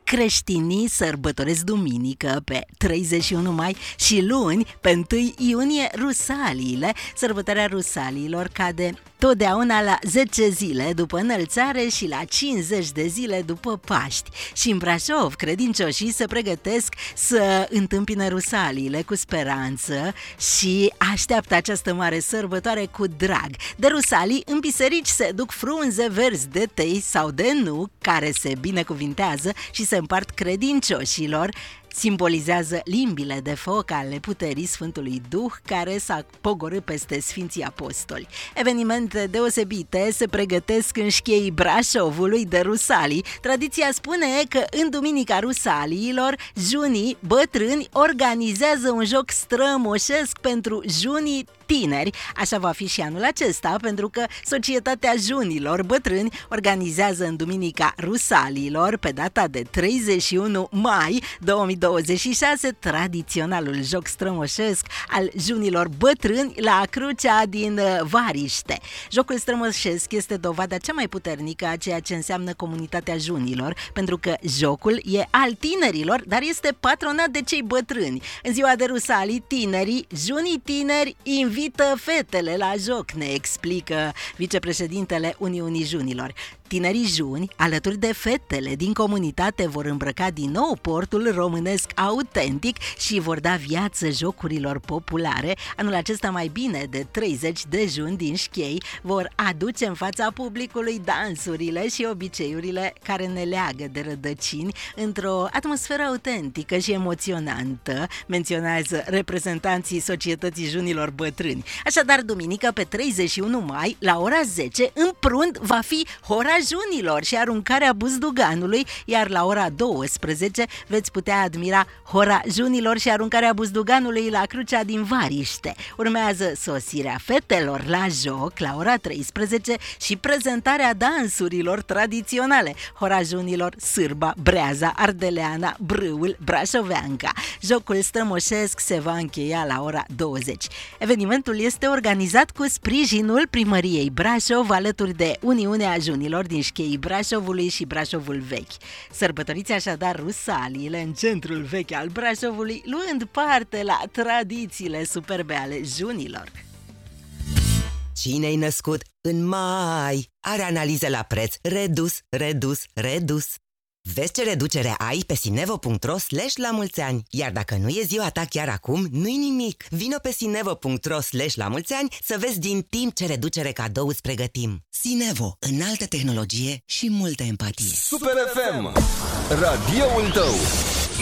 Creștinii sărbătoresc duminică pe 31 mai și luni pe 1 iunie Rusaliile. Sărbătoarea Rusaliilor cade totdeauna la 10 zile după înălțare și la 50 de zile după Paști. Și în Brașov, credincioșii se pregătesc să întâmpine Rusaliile cu speranță și așteaptă această mare sărbătoare cu drag. De Rusalii, în biserici se duc frunze verzi de tei sau de nuc, care se binecuvintează și se împart credincioșilor. Simbolizează limbile de foc ale puterii Sfântului Duh care s-a pogorât peste Sfinții Apostoli. Evenimente deosebite se pregătesc în șcheii Brașovului de Rusalii. Tradiția spune că în Duminica Rusaliilor, junii bătrâni organizează un joc strămoșesc pentru junii tineri. Așa va fi și anul acesta, pentru că Societatea Junilor Bătrâni organizează în Duminica Rusaliilor, pe data de 31 mai 2026, tradiționalul joc strămoșesc al junilor bătrâni la Crucea din Variște. Jocul strămoșesc este dovada cea mai puternică a ceea ce înseamnă comunitatea junilor, pentru că jocul e al tinerilor, dar este patronat de cei bătrâni. În ziua de Rusalii, junii tineri invită fetele la joc, ne explică vicepreședintele Uniunii Junilor. Tinerii juni, alături de fetele din comunitate, vor îmbrăca din nou portul românesc autentic și vor da viață jocurilor populare. Anul acesta mai bine de 30 de juni din șchei vor aduce în fața publicului dansurile și obiceiurile care ne leagă de rădăcini într-o atmosferă autentică și emoționantă, menționează reprezentanții Societății Junilor Bătrâni. Așadar, duminică pe 31 mai, la ora 10, în prund va fi hora junilor și aruncarea buzduganului, iar la ora 12 veți putea admira hora junilor și aruncarea buzduganului la Crucea din Variște. Urmează sosirea fetelor la joc la ora 13 și prezentarea dansurilor tradiționale, hora junilor, sârba, breaza, ardeleana, brâul, brașoveanca. Jocul strămoșesc se va încheia la ora 20. Evenimentul este organizat cu sprijinul Primăriei Brașov, alături de Uniunea Junilor din șcheii Brașovului și Brașovul Vechi. Sărbătoriți așadar Rusaliile în centrul vechi al Brașovului, luând parte la tradițiile superbe ale junilor. Cine-i născut în mai are analiză la preț redus. Vezi ce reducere ai pe sinevo.ro/lamulțeani. Iar dacă nu e ziua ta chiar acum, nu-i nimic. Vino pe sinevo.ro/lamulțeani să vezi din timp ce reducere cadou îți pregătim. Sinevo, înaltă tehnologie și multă empatie. Super FM, radioul tău.